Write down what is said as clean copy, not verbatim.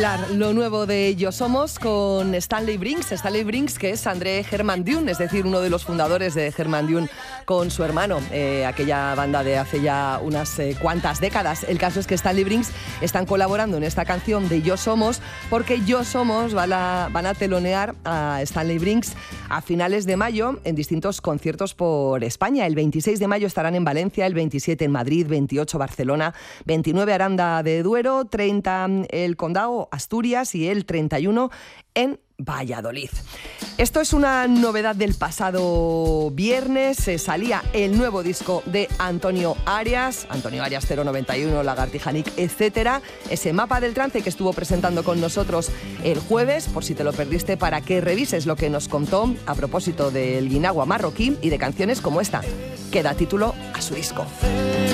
Desvelar lo nuevo de Yo Somos con Stanley Brinks. Stanley Brinks, que es André Herman Dune, es decir, uno de los fundadores de Herman Dune con su hermano, aquella banda de hace ya unas cuantas décadas. El caso es que Stanley Brinks están colaborando en esta canción de Yo Somos porque Yo Somos van a telonear a Stanley Brinks a finales de mayo en distintos conciertos por España. El 26 de mayo estarán en Valencia, el 27 en Madrid, 28 Barcelona, 29 Aranda de Duero, 30 el Condado, Asturias y el 31 en Valladolid. Esto es una novedad del pasado viernes. Salía el nuevo disco de Antonio Arias 091, Lagartija Nick, etcétera. Ese mapa del trance que estuvo presentando con nosotros el jueves, por si te lo perdiste, para que revises lo que nos contó a propósito del guinagua marroquí y de canciones como esta, que da título a su disco.